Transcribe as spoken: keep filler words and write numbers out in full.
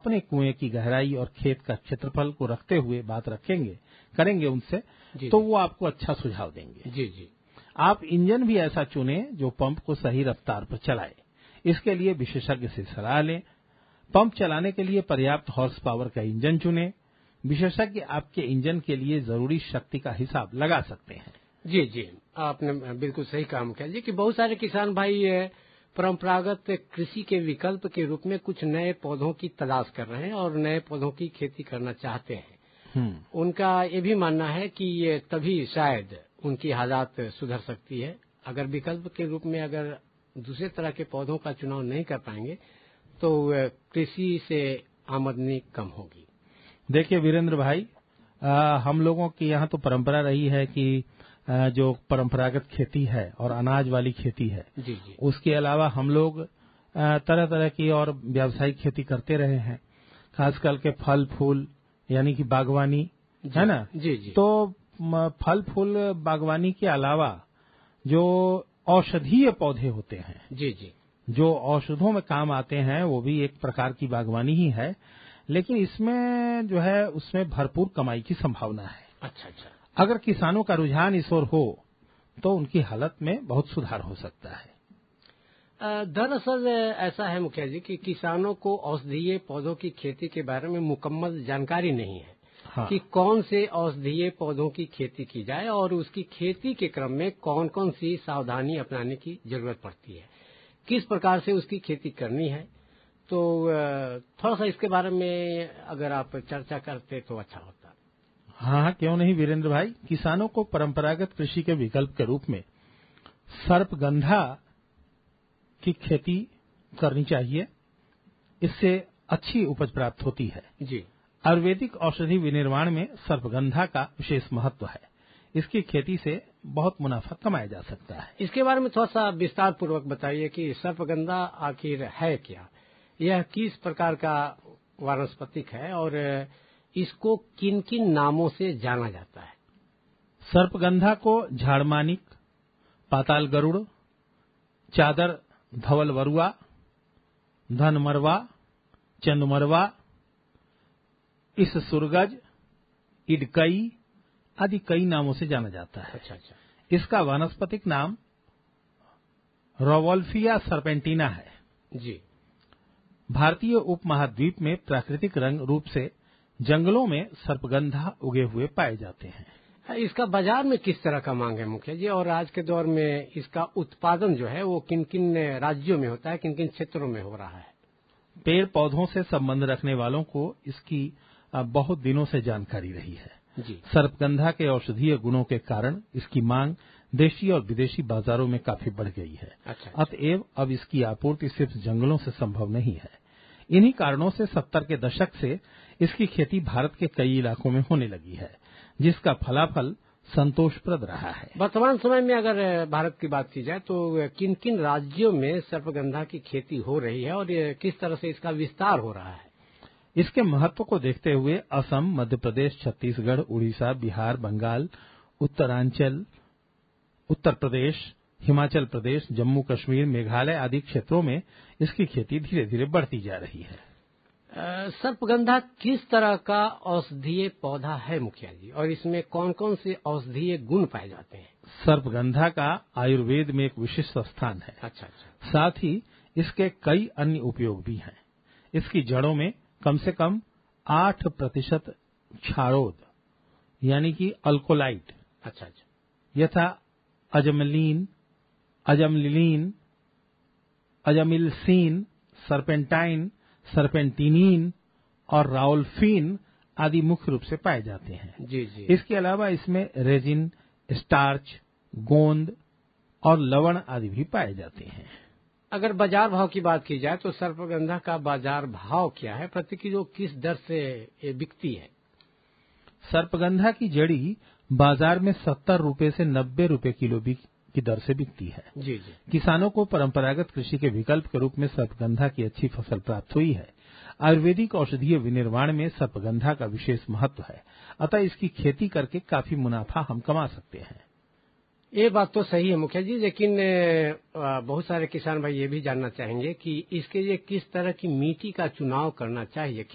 अपने कुएं की गहराई और खेत का क्षेत्रफल को रखते हुए बात रखेंगे करेंगे उनसे तो वो आपको अच्छा सुझाव देंगे। जी जी। आप इंजन भी ऐसा चुनें जो पंप को सही रफ्तार पर चलाए। इसके लिए विशेषज्ञ से सलाह लें। पंप चलाने के लिए पर्याप्त हॉर्स पावर का इंजन चुनें। विशेषज्ञ आपके इंजन के लिए जरूरी शक्ति का हिसाब लगा सकते हैं। जी जी, आपने बिल्कुल सही काम किया जी कि बहुत सारे किसान भाई परंपरागत कृषि के विकल्प के रूप में कुछ नए पौधों की तलाश कर रहे हैं और नए पौधों की खेती करना चाहते हैं। उनका ये भी मानना है कि ये तभी शायद उनकी हालात सुधर सकती है। अगर विकल्प के रूप में अगर दूसरे तरह के पौधों का चुनाव नहीं कर पाएंगे तो कृषि से आमदनी कम होगी। देखिए वीरेंद्र भाई, आ, हम लोगों की यहाँ तो परंपरा रही है कि आ, जो परंपरागत खेती है और अनाज वाली खेती है जी जी। उसके अलावा हम लोग तरह तरह की और व्यावसायिक खेती करते रहे हैं, खास करके फल फूल यानी कि बागवानी, है ना। जी जी। तो फल फूल बागवानी के अलावा जो औषधीय पौधे होते हैं, जी जी, जो औषधों में काम आते हैं, वो भी एक प्रकार की बागवानी ही है, लेकिन इसमें जो है उसमें भरपूर कमाई की संभावना है। अच्छा अच्छा। अगर किसानों का रुझान इस ओर हो तो उनकी हालत में बहुत सुधार हो सकता है। दरअसल ऐसा है मुखिया जी कि किसानों को औषधीय पौधों की खेती के बारे में मुकम्मल जानकारी नहीं है। हाँ। कि कौन से औषधीय पौधों की खेती की जाए और उसकी खेती के क्रम में कौन कौन सी सावधानी अपनाने की जरूरत पड़ती है, किस प्रकार से उसकी खेती करनी है। तो थोड़ा सा इसके बारे में अगर आप चर्चा करते तो अच्छा होता। हाँ, क्यों नहीं वीरेंद्र भाई। किसानों को परंपरागत कृषि के विकल्प के रूप में सर्पगंधा की खेती करनी चाहिए। इससे अच्छी उपज प्राप्त होती है। जी। आयुर्वेदिक औषधि विनिर्माण में सर्पगंधा का विशेष महत्व है। इसकी खेती से बहुत मुनाफा कमाया जा सकता है। इसके बारे में थोड़ा सा विस्तार पूर्वक बताइए कि सर्पगंधा आखिर है क्या, यह किस प्रकार का वानस्पतिक है और इसको किन किन नामों से जाना जाता है। सर्पगंधा को झाड़मानिक, पाताल गरुड़, चादर धवल वरुआ, धनमरवा, चंदमरवा, इस सुरगज, इडकई आदि कई नामों से जाना जाता है। अच्छा अच्छा। इसका वानस्पतिक नाम रोवोल्फिया सर्पेंटिना है। जी। भारतीय उपमहाद्वीप में प्राकृतिक रंग रूप से जंगलों में सर्पगंधा उगे हुए पाए जाते हैं। इसका बाजार में किस तरह का मांग है मुखिया जी, और आज के दौर में इसका उत्पादन जो है वो किन किन राज्यों में होता है, किन किन क्षेत्रों में हो रहा है। पेड़ पौधों से संबंध रखने वालों को इसकी बहुत दिनों से जानकारी रही है। जी। सर्पगंधा के औषधीय गुणों के कारण इसकी मांग देशी और विदेशी बाजारों में काफी बढ़ गई है। अच्छा। अतएव अब इसकी आपूर्ति सिर्फ जंगलों से संभव नहीं है। इन्हीं कारणों से सत्तर के दशक से इसकी खेती भारत के कई इलाकों में होने लगी है, जिसका फलाफल संतोषप्रद रहा है। वर्तमान समय में अगर भारत की बात की जाए तो किन किन राज्यों में सर्पगंधा की खेती हो रही है और किस तरह से इसका विस्तार हो रहा है। इसके महत्व को देखते हुए असम, मध्य प्रदेश, छत्तीसगढ़, उड़ीसा, बिहार, बंगाल, उत्तरांचल, उत्तर प्रदेश, हिमाचल प्रदेश, जम्मू कश्मीर, मेघालय आदि क्षेत्रों में इसकी खेती धीरे धीरे बढ़ती जा रही है। सर्पगंधा किस तरह का औषधीय पौधा है मुखिया जी, और इसमें कौन कौन से औषधीय गुण पाए जाते हैं। सर्पगंधा का आयुर्वेद में एक विशिष्ट स्थान है। अच्छा अच्छा। साथ ही इसके कई अन्य उपयोग भी हैं। इसकी जड़ों में कम से कम आठ प्रतिशत क्षारोद यानी कि अल्कोलाइट, अच्छा अच्छा, यथा अजमलीन, अजमलिलीन, अजमिलसीन, सर्पेंटाइन, सर्पेंटिनीन और राउल्फीन आदि मुख्य रूप से पाए जाते हैं। जी जी। इसके अलावा इसमें रेजिन, स्टार्च, गोंद और लवण आदि भी पाए जाते हैं। अगर बाजार भाव की बात की जाए तो सर्पगंधा का बाजार भाव क्या है, प्रति किलो किस दर से बिकती है। सर्पगंधा की जड़ी बाजार में सत्तर रुपए से नब्बे रुपए किलो की दर से बिकती है। जी जी। किसानों को परंपरागत कृषि के विकल्प के रूप में सर्पगंधा की अच्छी फसल प्राप्त हुई है। आयुर्वेदिक औषधीय विनिर्माण में सर्पगंधा का विशेष महत्व है, अतः इसकी खेती करके काफी मुनाफा हम कमा सकते हैं। ये बात तो सही है मुखिया जी, लेकिन बहुत सारे किसान भाई ये भी जानना चाहेंगे कि इसके लिए किस तरह की मिट्टी का चुनाव करना चाहिए।